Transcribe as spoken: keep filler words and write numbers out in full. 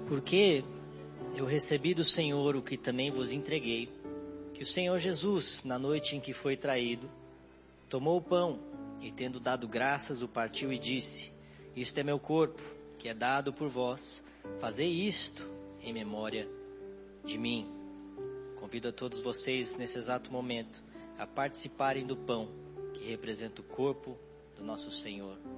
Porque eu recebi do Senhor o que também vos entreguei, que o Senhor Jesus, na noite em que foi traído, tomou o pão e, tendo dado graças, o partiu e disse: isto é meu corpo, que é dado por vós, fazei isto em memória de mim. Convido a todos vocês, nesse exato momento, a participarem do pão, que representa o corpo do nosso Senhor.